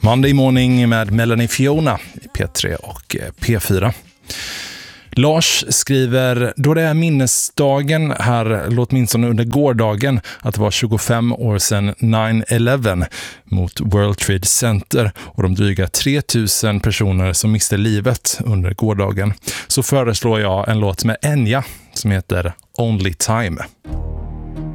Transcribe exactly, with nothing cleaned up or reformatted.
Monday Morning med Melanie Fiona i P tre och P fyra. Lars skriver, då det är minnesdagen här, eller åtminstone under gårdagen, att det var tjugofem år sedan nine eleven mot World Trade Center och de dryga tre tusen personer som miste livet under gårdagen, så föreslår jag en låt med Enya som heter Only Time.